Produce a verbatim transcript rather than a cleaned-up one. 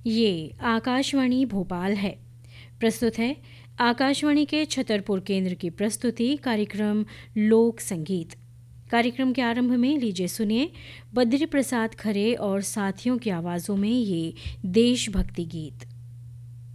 ये आकाशवाणी भोपाल है। प्रस्तुत है आकाशवाणी के छतरपुर केंद्र की प्रस्तुति कार्यक्रम लोक संगीत। कार्यक्रम के आरंभ में लीजिए सुनिए बद्री प्रसाद खरे और साथियों की आवाज़ों में ये देशभक्ति गीत।